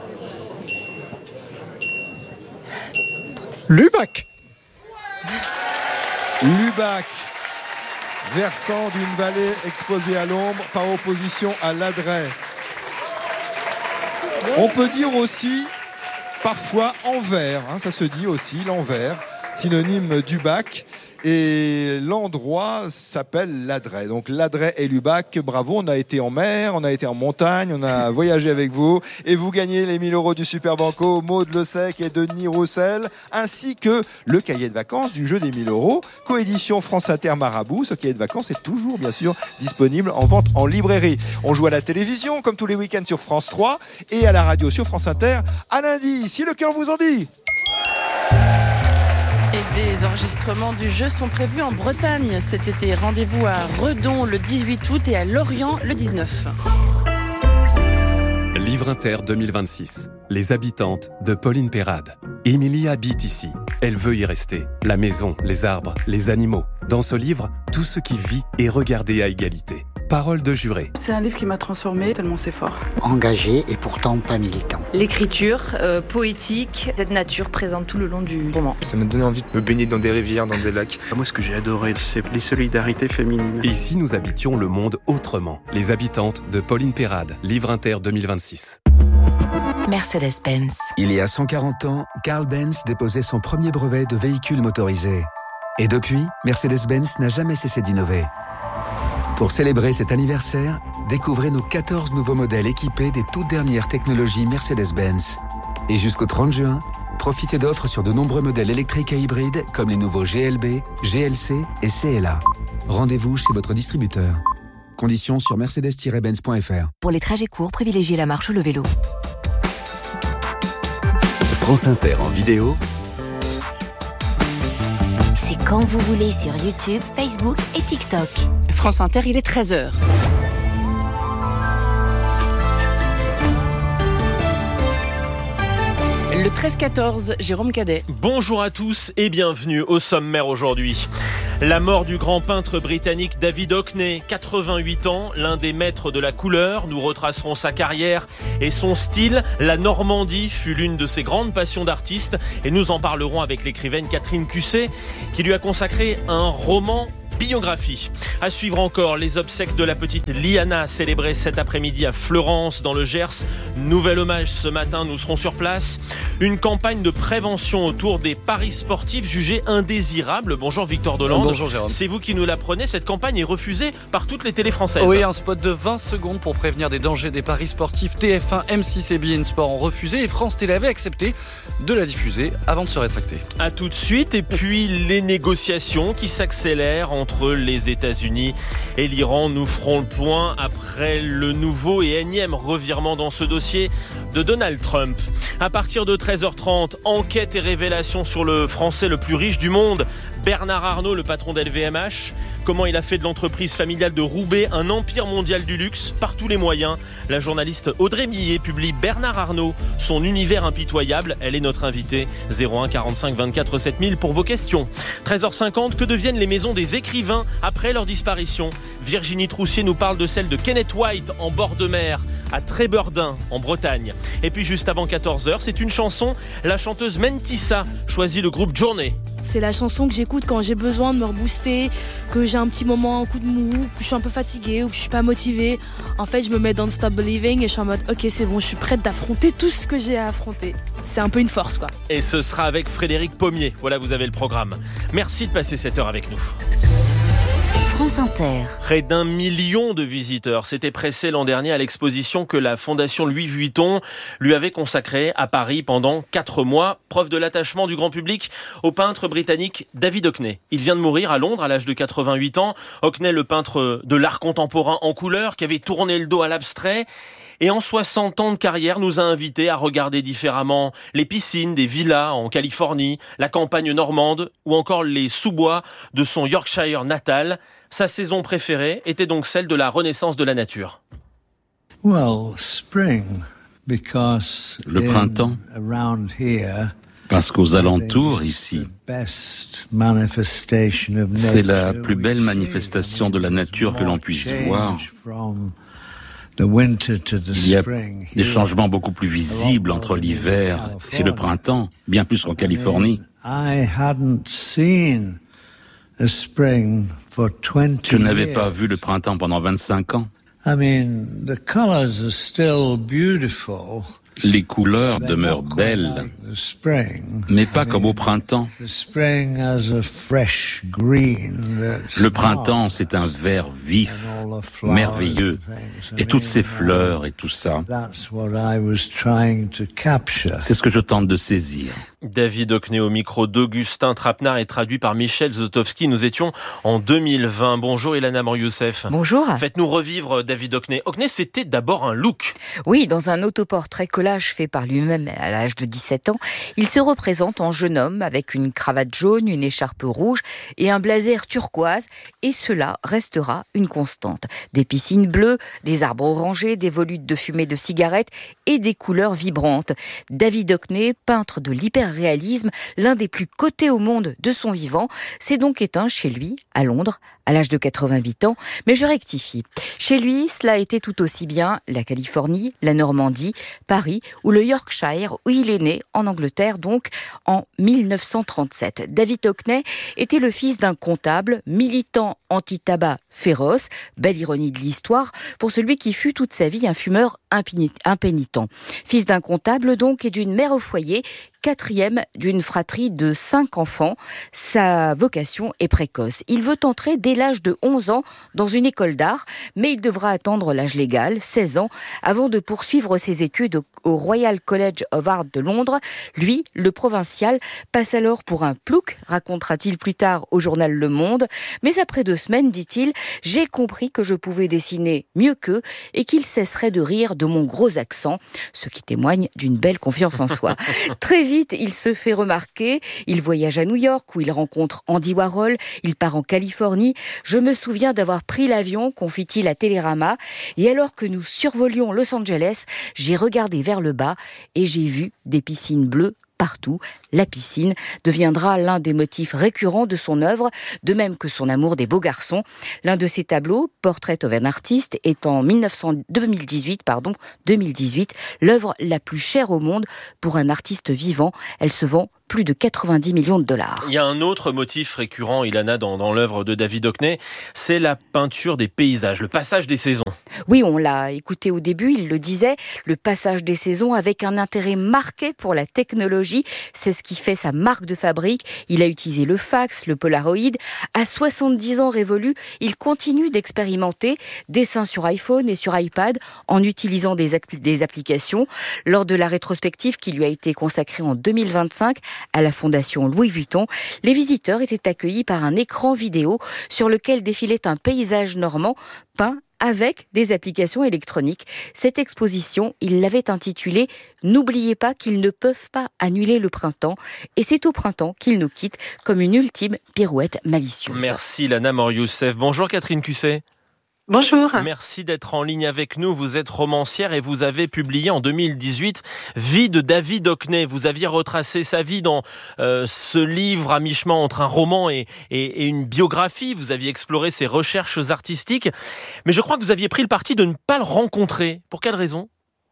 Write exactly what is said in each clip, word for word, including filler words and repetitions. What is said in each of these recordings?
Lubac. Lubac, versant d'une vallée exposée à l'ombre par opposition à l'Adret. On peut dire aussi parfois Anvers, hein, ça se dit aussi l'Anvers, synonyme du bac. Et l'endroit s'appelle l'Adret. Donc l'Adret et Lubac, bravo, on a été en mer, on a été en montagne, on a voyagé avec vous. Et vous gagnez les mille euros du Super Banco, Maud Le Sec et Denis Roussel, ainsi que le cahier de vacances du jeu des mille euros, coédition France Inter Marabout. Ce cahier de vacances est toujours, bien sûr, disponible en vente en librairie. On joue à la télévision, comme tous les week-ends sur France trois, et à la radio sur France Inter, à lundi, si le cœur vous en dit. Et des enregistrements du jeu sont prévus en Bretagne cet été. Rendez-vous à Redon le dix-huit août et à Lorient le dix-neuf. Livre Inter deux mille vingt-six. Les habitantes de Pauline Perrade. Émilie habite ici. Elle veut y rester. La maison, les arbres, les animaux. Dans ce livre, tout ce qui vit est regardé à égalité. Parole de juré. C'est un livre qui m'a transformée, tellement c'est fort. Engagé et pourtant pas militant. L'écriture euh, poétique, cette nature présente tout le long du roman. Ça m'a donné envie de me baigner dans des rivières, dans des lacs. Moi, ce que j'ai adoré, c'est les solidarités féminines. Et si nous habitions le monde autrement? Les habitantes de Pauline Perrade. Livre Inter deux mille vingt-six. Mercedes-Benz. Il y a cent quarante ans, Carl Benz déposait son premier brevet de véhicule motorisé. Et depuis, Mercedes-Benz n'a jamais cessé d'innover. Pour célébrer cet anniversaire, découvrez nos quatorze nouveaux modèles équipés des toutes dernières technologies Mercedes-Benz. Et jusqu'au trente juin, profitez d'offres sur de nombreux modèles électriques et hybrides comme les nouveaux G L B, G L C et C L A. Rendez-vous chez votre distributeur. Conditions sur mercedes tiret benz point f r. Pour les trajets courts, privilégiez la marche ou le vélo. France Inter en vidéo. C'est quand vous voulez sur YouTube, Facebook et TikTok. France Inter, il est treize heures. Le treize quatorze, Jérôme Cadet. Bonjour à tous et bienvenue au sommaire aujourd'hui. La mort du grand peintre britannique David Hockney, quatre-vingt-huit ans, l'un des maîtres de la couleur. Nous retracerons sa carrière et son style. La Normandie fut l'une de ses grandes passions d'artiste et nous en parlerons avec l'écrivaine Catherine Cusset qui lui a consacré un roman biographie. À suivre encore les obsèques de la petite Liana célébrées cet après-midi à Fleurance dans le Gers. Nouvel hommage ce matin, nous serons sur place. Une campagne de prévention autour des paris sportifs jugés indésirables. Bonjour Victor Delande. Bonjour Jérôme. C'est vous qui nous l'apprenez, cette campagne est refusée par toutes les télés françaises. Oui, un spot de vingt secondes pour prévenir des dangers des paris sportifs. T F un, M six et beIN Sport ont refusé et France Télé avait accepté de la diffuser avant de se rétracter. A tout de suite, et puis les négociations qui s'accélèrent en entre les États-Unis et l'Iran. Nous ferons le point après le nouveau et énième revirement dans ce dossier de Donald Trump. À partir de treize heures trente, enquête et révélation sur le Français le plus riche du monde, Bernard Arnault, le patron d'L V M H. Comment il a fait de l'entreprise familiale de Roubaix un empire mondial du luxe par tous les moyens. La journaliste Audrey Millet publie Bernard Arnault, son univers impitoyable. Elle est notre invitée. zéro un quarante-cinq vingt-quatre sept mille pour vos questions. treize heures cinquante, que deviennent les maisons des écrivains après leur disparition? Virginie Troussier nous parle de celle de Kenneth White en bord de mer à Trébordin en Bretagne. Et puis juste avant quatorze heures, c'est une chanson. La chanteuse Mentissa choisit le groupe Journée. C'est la chanson que j'écoute quand j'ai besoin de me rebooster, que j'ai un petit moment, un coup de mou, que je suis un peu fatiguée ou que je suis pas motivée. En fait, je me mets dans Stop Believing et je suis en mode ok, c'est bon, je suis prête d'affronter tout ce que j'ai à affronter. C'est un peu une force, quoi. Et ce sera avec Frédéric Pommier. Voilà, vous avez le programme. Merci de passer cette heure avec nous. France Inter. Près d'un million de visiteurs s'étaient pressés l'an dernier à l'exposition que la Fondation Louis Vuitton lui avait consacrée à Paris pendant quatre mois. Preuve de l'attachement du grand public au peintre britannique David Hockney. Il vient de mourir à Londres à l'âge de quatre-vingt-huit ans. Hockney, le peintre de l'art contemporain en couleur, qui avait tourné le dos à l'abstrait. Et en soixante ans de carrière, nous a invités à regarder différemment les piscines des villas en Californie, la campagne normande ou encore les sous-bois de son Yorkshire natal. Sa saison préférée était donc celle de la renaissance de la nature. Well, spring, because le printemps, parce qu'aux alentours, ici, c'est la plus belle manifestation de la nature que l'on puisse voir. Il y a des changements beaucoup plus visibles entre l'hiver et le printemps, bien plus qu'en Californie. Je n'avais pas vu le printemps pendant vingt-cinq ans. Les couleurs demeurent belles, mais pas comme au printemps. Le printemps, c'est un vert vif, merveilleux, et toutes ces fleurs et tout ça. C'est ce que je tente de saisir. David Hockney au micro d'Augustin Trapenard et traduit par Michel Zotowski. Nous étions en deux mille vingt. Bonjour Ilana Mor-Youssef. Bonjour. Faites-nous revivre David Hockney. Hockney, c'était d'abord un look. Oui, dans un autoportrait collage fait par lui-même à l'âge de dix-sept ans, il se représente en jeune homme avec une cravate jaune, une écharpe rouge et un blazer turquoise. Et cela restera une constante. Des piscines bleues, des arbres orangés, des volutes de fumée de cigarettes et des couleurs vibrantes. David Hockney, peintre de l'hyper-réalisme, l'un des plus cotés au monde de son vivant, s'est donc éteint chez lui, à Londres, à l'âge de quatre-vingt-huit ans. Mais je rectifie. Chez lui, cela a été tout aussi bien la Californie, la Normandie, Paris ou le Yorkshire, où il est né, en Angleterre, donc en mille neuf cent trente-sept. David Hockney était le fils d'un comptable, militant anti-tabac féroce, belle ironie de l'histoire, pour celui qui fut toute sa vie un fumeur impénitent. Fils d'un comptable donc et d'une mère au foyer, quatrième d'une fratrie de cinq enfants. Sa vocation est précoce. Il veut entrer dès l'âge de onze ans dans une école d'art, mais il devra attendre l'âge légal, seize ans, avant de poursuivre ses études au Royal College of Art de Londres. Lui, le provincial, passe alors pour un plouc, racontera-t-il plus tard au journal Le Monde. Mais après deux semaines, dit-il, j'ai compris que je pouvais dessiner mieux qu'eux et qu'ils cesseraient de rire de mon gros accent, ce qui témoigne d'une belle confiance en soi. Très vite, il se fait remarquer, il voyage à New York où il rencontre Andy Warhol, il part en Californie. Je me souviens d'avoir pris l'avion, confie-t-il à Télérama, et alors que nous survolions Los Angeles, j'ai regardé vers le bas et j'ai vu des piscines bleues partout. La piscine deviendra l'un des motifs récurrents de son œuvre, de même que son amour des beaux garçons. L'un de ses tableaux, Portrait of an Artist, est en deux mille dix-huit, pardon, deux mille dix-huit, l'œuvre la plus chère au monde pour un artiste vivant. Elle se vend plus de quatre-vingt-dix millions de dollars. Il y a un autre motif récurrent, Ilana, dans, dans l'œuvre de David Hockney, c'est la peinture des paysages, le passage des saisons. Oui, on l'a écouté au début, il le disait, le passage des saisons avec un intérêt marqué pour la technologie, c'est ce qui fait sa marque de fabrique. Il a utilisé le fax, le Polaroid. À soixante-dix ans révolus, il continue d'expérimenter dessins sur iPhone et sur iPad en utilisant des, des applications. Lors de la rétrospective qui lui a été consacrée en deux mille vingt-cinq à la Fondation Louis Vuitton, les visiteurs étaient accueillis par un écran vidéo sur lequel défilait un paysage normand peint avec des applications électroniques. Cette exposition, il l'avait intitulée « N'oubliez pas qu'ils ne peuvent pas annuler le printemps » et c'est au printemps qu'il nous quitte comme une ultime pirouette malicieuse. Merci Ilana Mor-Youssef. Bonjour Catherine Cusset. Bonjour. Merci d'être en ligne avec nous. Vous êtes romancière et vous avez publié en deux mille dix-huit Vie de David Hockney. Vous aviez retracé sa vie dans euh, ce livre à mi-chemin entre un roman et, et, et une biographie. Vous aviez exploré ses recherches artistiques. Mais je crois que vous aviez pris le parti de ne pas le rencontrer. Pour quelle raison ?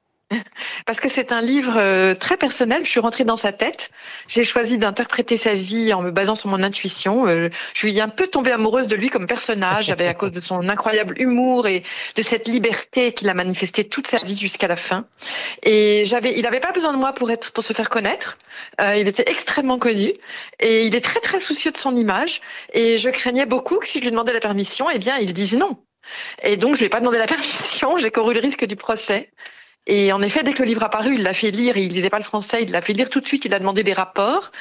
Parce que c'est un livre euh, très personnel. Je suis rentrée dans sa tête. J'ai choisi d'interpréter sa vie en me basant sur mon intuition. Euh, je suis un peu tombée amoureuse de lui comme personnage, avec, à cause de son incroyable humour et de cette liberté qu'il a manifestée toute sa vie jusqu'à la fin. Et j'avais, il n'avait pas besoin de moi pour être, pour se faire connaître. Euh, il était extrêmement connu et il est très très soucieux de son image. Et je craignais beaucoup que si je lui demandais la permission, eh bien, il dise non. Et donc, je lui ai pas demandé la permission. J'ai couru le risque du procès. Et en effet, dès que le livre a paru, il l'a fait lire, il lisait pas le français, il l'a fait lire tout de suite, il a demandé des rapports,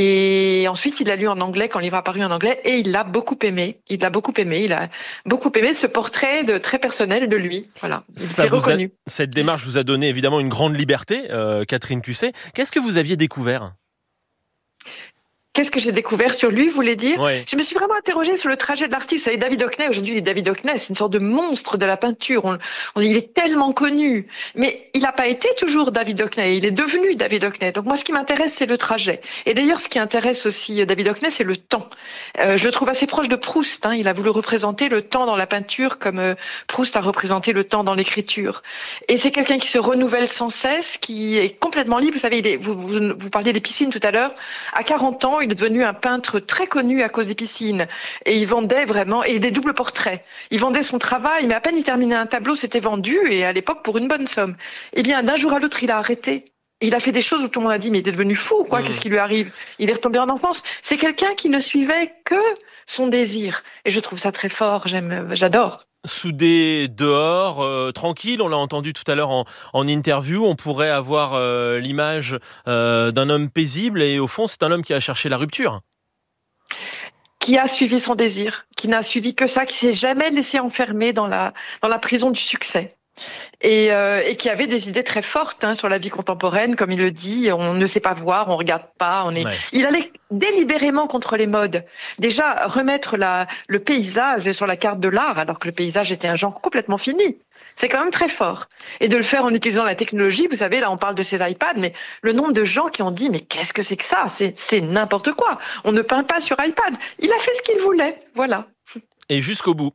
et ensuite il l'a lu en anglais quand le livre a paru en anglais, et il l'a beaucoup aimé, il l'a beaucoup aimé, il a beaucoup aimé ce portrait de très personnel de lui, voilà, il s'est reconnu. A, cette démarche vous a donné évidemment une grande liberté, euh, Catherine Cusset. Qu'est-ce que vous aviez découvert ? Qu'est-ce que j'ai découvert sur lui, vous voulez dire? Ouais. Je me suis vraiment interrogée sur le trajet de l'artiste. Vous savez, David Hockney, aujourd'hui, il est David Hockney, c'est une sorte de monstre de la peinture. On, on, il est tellement connu. Mais il n'a pas été toujours David Hockney, il est devenu David Hockney. Donc moi, ce qui m'intéresse, c'est le trajet. Et d'ailleurs, ce qui intéresse aussi David Hockney, c'est le temps. Euh, je le trouve assez proche de Proust. Hein. Il a voulu représenter le temps dans la peinture comme euh, Proust a représenté le temps dans l'écriture. Et c'est quelqu'un qui se renouvelle sans cesse, qui est complètement libre. Vous savez, il est, vous, vous, vous parliez des piscines tout à l'heure. À quarante ans, il est devenu un peintre très connu à cause des piscines. Et il vendait vraiment, et des doubles portraits. Il vendait son travail, mais à peine il terminait un tableau, c'était vendu, et à l'époque pour une bonne somme. Eh bien, d'un jour à l'autre, il a arrêté. Et il a fait des choses où tout le monde a dit, mais il est devenu fou, quoi, mmh. Qu'est-ce qui lui arrive? Il est retombé en enfance. C'est quelqu'un qui ne suivait que son désir. Et je trouve ça très fort, j'aime, j'adore. Soudé dehors, euh, tranquille, on l'a entendu tout à l'heure en, en interview, on pourrait avoir euh, l'image euh, d'un homme paisible et au fond c'est un homme qui a cherché la rupture. Qui a suivi son désir, qui n'a suivi que ça, qui s'est jamais laissé enfermer dans la, dans la prison du succès. Et, euh, et qui avait des idées très fortes hein, sur la vie contemporaine, comme il le dit, on ne sait pas voir, on regarde pas, on est. Ouais. Il allait délibérément contre les modes. Déjà remettre la, le paysage sur la carte de l'art, alors que le paysage était un genre complètement fini. C'est quand même très fort. Et de le faire en utilisant la technologie, vous savez, là on parle de ces iPads, mais le nombre de gens qui ont dit mais qu'est-ce que c'est que ça ? C'est, c'est n'importe quoi. On ne peint pas sur iPad. Il a fait ce qu'il voulait, voilà. Et jusqu'au bout.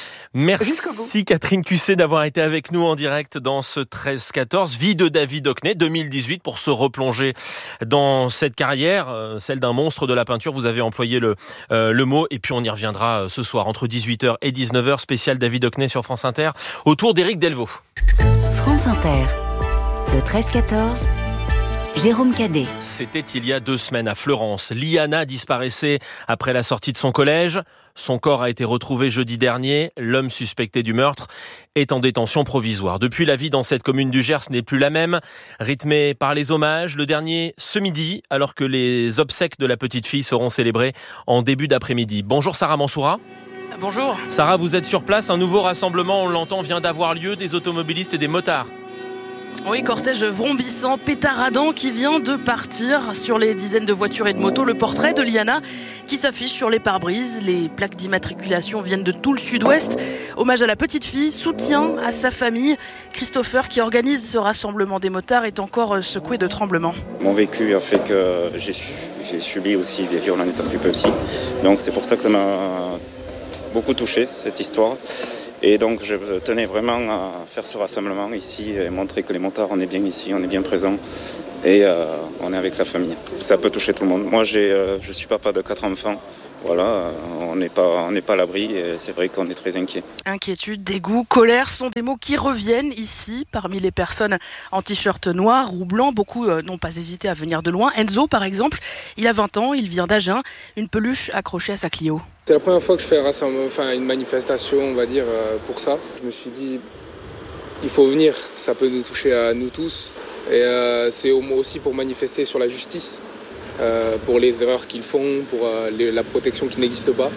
Merci Catherine Cusset d'avoir été avec nous en direct dans ce treize quatorze. Vie de David Hockney deux mille dix-huit pour se replonger dans cette carrière, euh, celle d'un monstre de la peinture. Vous avez employé le, euh, le mot et puis on y reviendra euh, ce soir entre dix-huit heures et dix-neuf heures. Spécial David Hockney sur France Inter autour d'Éric Delvaux. France Inter, le treize quatorze. Jérôme Cadet. C'était il y a deux semaines à Fleurance. Liana disparaissait après la sortie de son collège. Son corps a été retrouvé jeudi dernier. L'homme suspecté du meurtre est en détention provisoire. Depuis, la vie dans cette commune du Gers n'est plus la même. Rythmée par les hommages, le dernier ce midi, alors que les obsèques de la petite fille seront célébrées en début d'après-midi. Bonjour Sarah Mansoura. Bonjour. Sarah, vous êtes sur place. Un nouveau rassemblement, on l'entend, vient d'avoir lieu, des automobilistes et des motards. Oui, cortège vrombissant, pétaradant qui vient de partir sur les dizaines de voitures et de motos. Le portrait de Liana qui s'affiche sur les pare-brises. Les plaques d'immatriculation viennent de tout le sud-ouest. Hommage à la petite fille, soutien à sa famille. Christopher, qui organise ce rassemblement des motards, est encore secoué de tremblements. Mon vécu a fait que j'ai, j'ai subi aussi des viols en étant plus petit. Donc c'est pour ça que ça m'a beaucoup touché, cette histoire. Et donc je tenais vraiment à faire ce rassemblement ici et montrer que les motards, on est bien ici, on est bien présents et euh, on est avec la famille. Ça peut toucher tout le monde. Moi, j'ai, euh, je suis papa de quatre enfants. Voilà, euh, on n'est pas, on n'est pas à l'abri et c'est vrai qu'on est très inquiet. Inquiétude, dégoût, colère sont des mots qui reviennent ici parmi les personnes en t-shirt noir ou blanc. Beaucoup euh, n'ont pas hésité à venir de loin. Enzo, par exemple, il a vingt ans, il vient d'Agen, une peluche accrochée à sa Clio. C'est la première fois que je fais un rassemblement, enfin une manifestation, on va dire, pour ça. Je me suis dit, il faut venir, ça peut nous toucher à nous tous. Et euh, c'est aussi pour manifester sur la justice, euh, pour les erreurs qu'ils font, pour euh, les, la protection qui n'existe pas.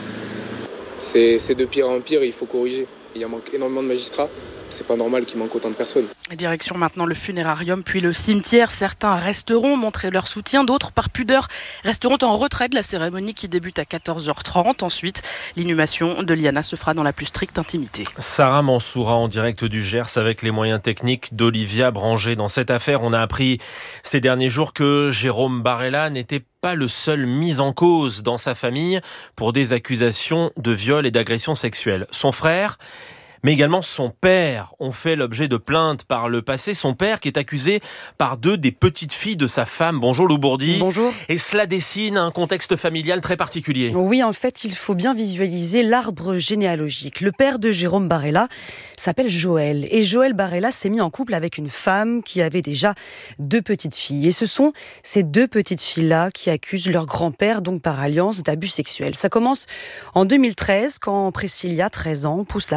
C'est, c'est de pire en pire, il faut corriger. Il y a manque énormément de magistrats. C'est pas normal qu'il manque autant de personnes. Direction maintenant le funérarium, puis le cimetière. Certains resteront, montrer leur soutien. D'autres, par pudeur, resteront en retrait de la cérémonie qui débute à quatorze heures trente. Ensuite, l'inhumation de Liana se fera dans la plus stricte intimité. Sarah Mansoura en direct du Gers avec les moyens techniques d'Olivia Branger. Dans cette affaire, on a appris ces derniers jours que Jérôme Barella n'était pas le seul mis en cause dans sa famille pour des accusations de viol et d'agression sexuelle. Son frère, mais également son père ont fait l'objet de plaintes par le passé. Son père qui est accusé par deux des petites filles de sa femme. Bonjour Lou Bourdi. Bonjour. Et cela dessine un contexte familial très particulier. Oui, en fait, il faut bien visualiser l'arbre généalogique. Le père de Jérôme Barella s'appelle Joël. Et Joël Barella s'est mis en couple avec une femme qui avait déjà deux petites filles. Et ce sont ces deux petites filles-là qui accusent leur grand-père, donc par alliance, d'abus sexuels. Ça commence en deux mille treize, quand Priscilla, treize ans, pousse la porte de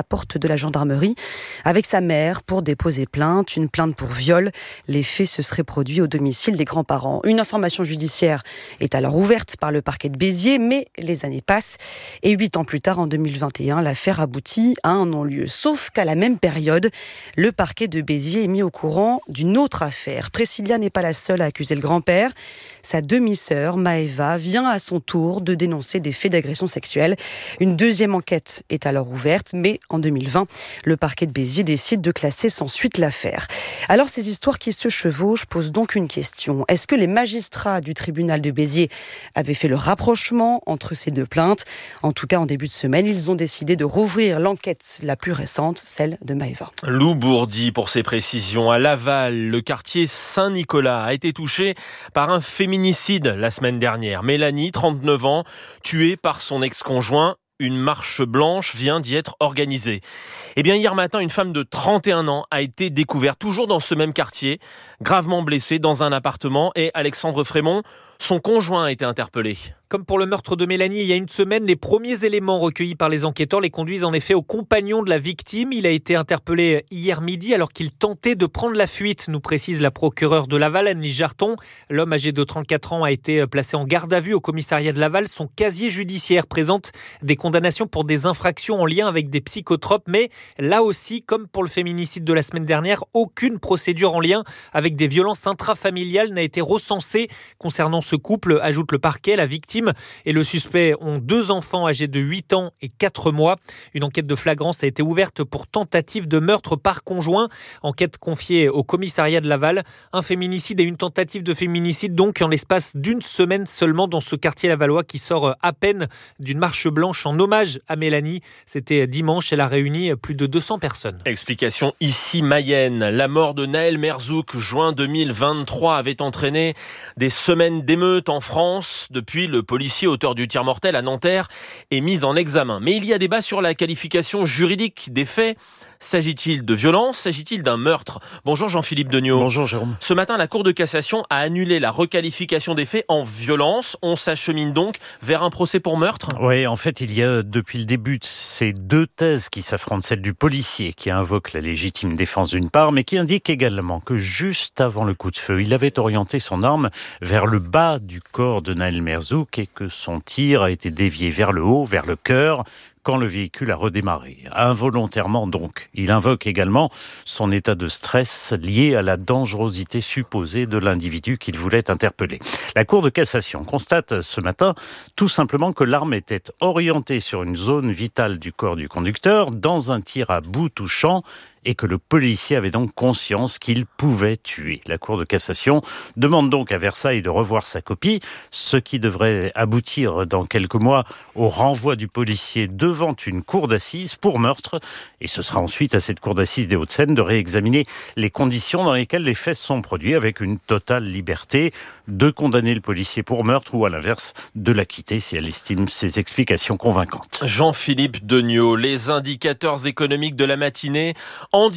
la gendarmerie avec sa mère pour déposer plainte, une plainte pour viol. Les faits se seraient produits au domicile des grands-parents. Une information judiciaire est alors ouverte par le parquet de Béziers, mais les années passent et huit ans plus tard, en deux mille vingt et un, l'affaire aboutit à un non-lieu. Sauf qu'à la même période, le parquet de Béziers est mis au courant d'une autre affaire. Priscilla n'est pas la seule à accuser le grand-père. Sa demi-sœur, Maëva, vient à son tour de dénoncer des faits d'agression sexuelle. Une deuxième enquête est alors ouverte, mais en deux mille vingt, le parquet de Béziers décide de classer sans suite l'affaire. Alors ces histoires qui se chevauchent posent donc une question. Est-ce que les magistrats du tribunal de Béziers avaient fait le rapprochement entre ces deux plaintes ? En tout cas, en début de semaine, ils ont décidé de rouvrir l'enquête la plus récente, celle de Maëva. Lou Bourdi pour ses précisions. À Laval, le quartier Saint-Nicolas a été touché par un féminicide la semaine dernière. Mélanie, trente-neuf ans, tuée par son ex-conjoint. Une marche blanche vient d'y être organisée. Eh bien, hier matin, une femme de trente et un ans a été découverte, toujours dans ce même quartier, gravement blessée dans un appartement. Et Alexandre Frémont, son conjoint a été interpellé. Comme pour le meurtre de Mélanie il y a une semaine, les premiers éléments recueillis par les enquêteurs les conduisent en effet au compagnon de la victime. Il a été interpellé hier midi alors qu'il tentait de prendre la fuite, nous précise la procureure de Laval, Anne-Lise Jarton. L'homme âgé de trente-quatre ans a été placé en garde à vue au commissariat de Laval. Son casier judiciaire présente des condamnations pour des infractions en lien avec des psychotropes. Mais là aussi, comme pour le féminicide de la semaine dernière, aucune procédure en lien avec des violences intrafamiliales n'a été recensée concernant ce couple, ajoute le parquet. La victime et le suspect ont deux enfants âgés de huit ans et quatre mois. Une enquête de flagrance a été ouverte pour tentative de meurtre par conjoint. Enquête confiée au commissariat de Laval. Un féminicide et une tentative de féminicide donc en l'espace d'une semaine seulement dans ce quartier lavallois qui sort à peine d'une marche blanche en hommage à Mélanie. C'était dimanche, elle a réuni plus de deux cents personnes. Explication ici Mayenne. La mort de Nahel Merzouk, juin deux mille vingt-trois, avait entraîné des semaines d'émeutes en France. Depuis, le policier auteur du tir mortel à Nanterre est mis en examen. Mais il y a débat sur la qualification juridique des faits. S'agit-il de violence ? S'agit-il d'un meurtre ? Bonjour Jean-Philippe Degnaud. Bonjour Jérôme. Ce matin, la Cour de cassation a annulé la requalification des faits en violence. On s'achemine donc vers un procès pour meurtre ? Oui, en fait, il y a depuis le début ces deux thèses qui s'affrontent. Celle du policier qui invoque la légitime défense d'une part, mais qui indique également que juste avant le coup de feu, il avait orienté son arme vers le bas du corps de Nahel Merzouk et que son tir a été dévié vers le haut, vers le cœur, quand le véhicule a redémarré. Involontairement donc. Il invoque également son état de stress lié à la dangerosité supposée de l'individu qu'il voulait interpeller. La Cour de cassation constate ce matin tout simplement que l'arme était orientée sur une zone vitale du corps du conducteur dans un tir à bout touchant et que le policier avait donc conscience qu'il pouvait tuer. La Cour de cassation demande donc à Versailles de revoir sa copie, ce qui devrait aboutir dans quelques mois au renvoi du policier devant une cour d'assises pour meurtre. Et ce sera ensuite à cette cour d'assises des Hauts-de-Seine de réexaminer les conditions dans lesquelles les faits sont produits avec une totale liberté de condamner le policier pour meurtre ou à l'inverse de l'acquitter si elle estime ses explications convaincantes. Jean-Philippe Degnaud, les indicateurs économiques de la matinée en